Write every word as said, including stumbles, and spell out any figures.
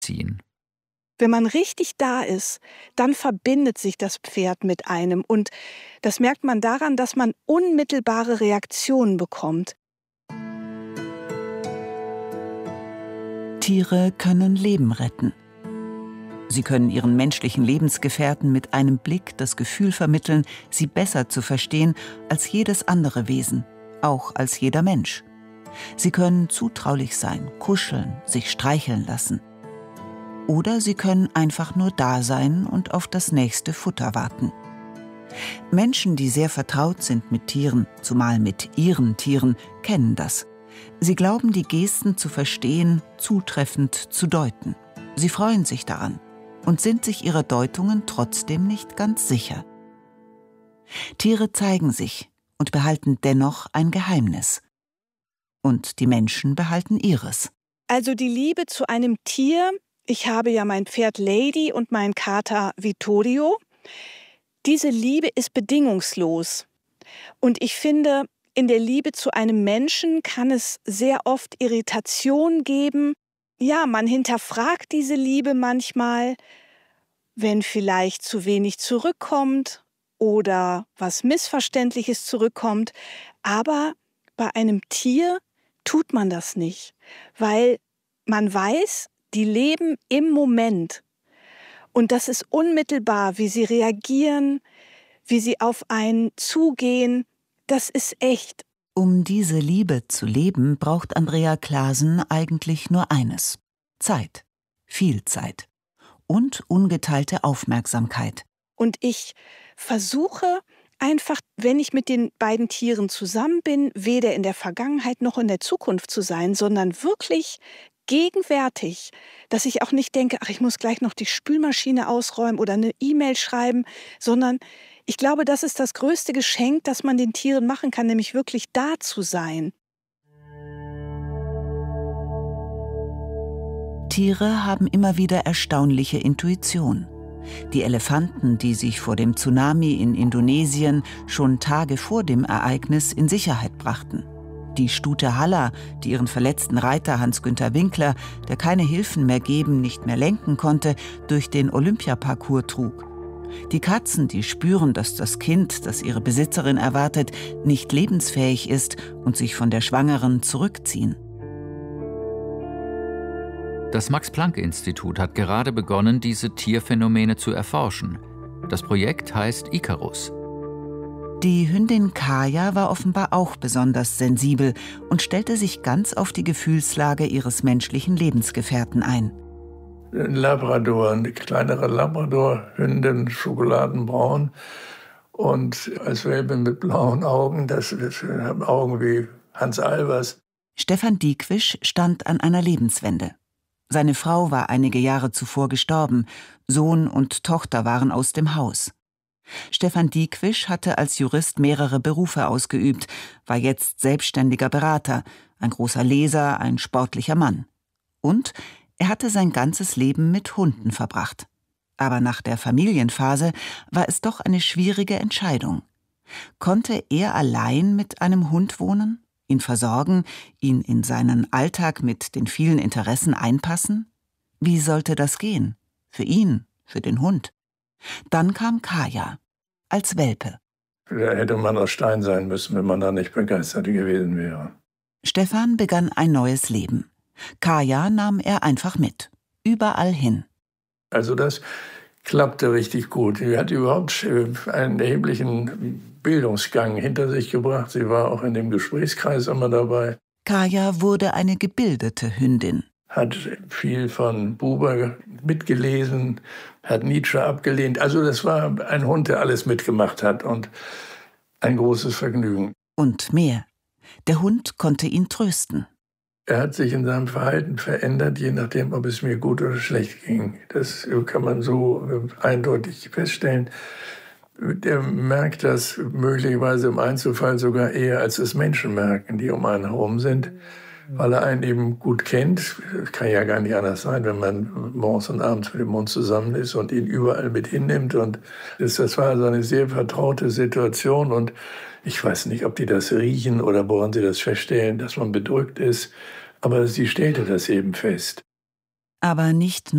ziehen. Wenn man richtig da ist, dann verbindet sich das Pferd mit einem. Und das merkt man daran, dass man unmittelbare Reaktionen bekommt. Tiere können Leben retten. Sie können ihren menschlichen Lebensgefährten mit einem Blick das Gefühl vermitteln, sie besser zu verstehen als jedes andere Wesen, auch als jeder Mensch. Sie können zutraulich sein, kuscheln, sich streicheln lassen. Oder sie können einfach nur da sein und auf das nächste Futter warten. Menschen, die sehr vertraut sind mit Tieren, zumal mit ihren Tieren, kennen das. Sie glauben, die Gesten zu verstehen, zutreffend zu deuten. Sie freuen sich daran und sind sich ihrer Deutungen trotzdem nicht ganz sicher. Tiere zeigen sich und behalten dennoch ein Geheimnis. Und die Menschen behalten ihres. Also die Liebe zu einem Tier, ich habe ja mein Pferd Lady und meinen Kater Vittorio. Diese Liebe ist bedingungslos. Und ich finde, in der Liebe zu einem Menschen kann es sehr oft Irritation geben. Ja, man hinterfragt diese Liebe manchmal, wenn vielleicht zu wenig zurückkommt oder was Missverständliches zurückkommt. Aber bei einem Tier tut man das nicht, weil man weiß, die leben im Moment. Und das ist unmittelbar, wie sie reagieren, wie sie auf einen zugehen. Das ist echt. Um diese Liebe zu leben, braucht Andrea Claassen eigentlich nur eines: Zeit. Viel Zeit. Und ungeteilte Aufmerksamkeit. Und ich versuche einfach, wenn ich mit den beiden Tieren zusammen bin, weder in der Vergangenheit noch in der Zukunft zu sein, sondern wirklich gegenwärtig, dass ich auch nicht denke, ach, ich muss gleich noch die Spülmaschine ausräumen oder eine E-Mail schreiben, sondern ich glaube, das ist das größte Geschenk, das man den Tieren machen kann, nämlich wirklich da zu sein. Tiere haben immer wieder erstaunliche Intuition. Die Elefanten, die sich vor dem Tsunami in Indonesien schon Tage vor dem Ereignis in Sicherheit brachten. Die Stute Halla, die ihren verletzten Reiter Hans-Günther Winkler, der keine Hilfen mehr geben, nicht mehr lenken konnte, durch den Olympiaparcours trug. Die Katzen, die spüren, dass das Kind, das ihre Besitzerin erwartet, nicht lebensfähig ist und sich von der Schwangeren zurückziehen. Das Max-Planck-Institut hat gerade begonnen, diese Tierphänomene zu erforschen. Das Projekt heißt Icarus. Die Hündin Kaya war offenbar auch besonders sensibel und stellte sich ganz auf die Gefühlslage ihres menschlichen Lebensgefährten ein. Ein Labrador, eine kleinere Labrador-Hündin, schokoladenbraun und als Welpe mit blauen Augen, das, das haben Augen wie Hans Albers. Stefan Dieckwisch stand an einer Lebenswende. Seine Frau war einige Jahre zuvor gestorben, Sohn und Tochter waren aus dem Haus. Stefan Dieckwisch hatte als Jurist mehrere Berufe ausgeübt, war jetzt selbstständiger Berater, ein großer Leser, ein sportlicher Mann. Und er hatte sein ganzes Leben mit Hunden verbracht. Aber nach der Familienphase war es doch eine schwierige Entscheidung. Konnte er allein mit einem Hund wohnen, ihn versorgen, ihn in seinen Alltag mit den vielen Interessen einpassen? Wie sollte das gehen? Für ihn, für den Hund? Dann kam Kaya, als Welpe. Da hätte man aus Stein sein müssen, wenn man da nicht begeistert gewesen wäre. Stefan begann ein neues Leben. Kaya nahm er einfach mit, überall hin. Also das klappte richtig gut. Sie hat überhaupt einen erheblichen Bildungsgang hinter sich gebracht. Sie war auch in dem Gesprächskreis immer dabei. Kaya wurde eine gebildete Hündin. Hat viel von Buber mitgelesen, hat Nietzsche abgelehnt. Also das war ein Hund, der alles mitgemacht hat und ein großes Vergnügen. Und mehr. Der Hund konnte ihn trösten. Er hat sich in seinem Verhalten verändert, je nachdem, ob es mir gut oder schlecht ging. Das kann man so eindeutig feststellen. Er merkt das möglicherweise im Einzelfall sogar eher, als es Menschen merken, die um einen herum sind, weil er einen eben gut kennt. Das kann ja gar nicht anders sein, wenn man morgens und abends mit dem Hund zusammen ist und ihn überall mit hinnimmt. Und das, das war so eine sehr vertraute Situation. Und ich weiß nicht, ob die das riechen oder woran sie das feststellen, dass man bedrückt ist. Aber sie stellte das eben fest. Aber nicht